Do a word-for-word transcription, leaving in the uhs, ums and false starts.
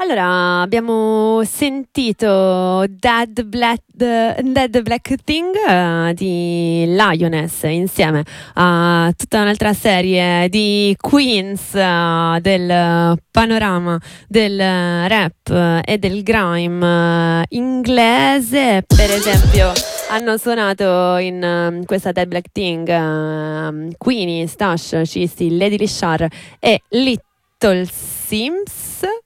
Allora, abbiamo sentito Dead Black, Dead Black Thing eh, di Lioness insieme a tutta un'altra serie di queens eh, del panorama del rap e del grime eh, inglese. Per esempio, hanno suonato in eh, questa Dead Black Thing eh, Queenie, Stash, Cisty, Lady Lishar e Little Sims.